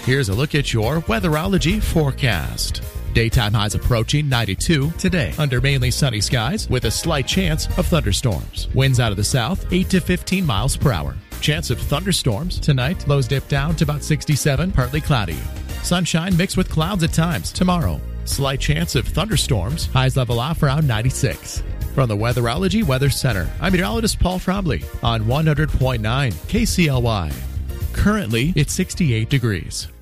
Here's a look at your weatherology forecast. Daytime highs approaching 92 today under mainly sunny skies with a slight chance of thunderstorms. Winds out of the south 8 to 15 miles per hour. Chance of thunderstorms tonight. Lows dip down to about 67, partly cloudy. Sunshine mixed with clouds at times tomorrow. Slight chance of thunderstorms. Highs level off around 96. From the Weatherology Weather Center, I'm meteorologist Paul Trombley on 100.9 KCLY. Currently, it's 68 degrees.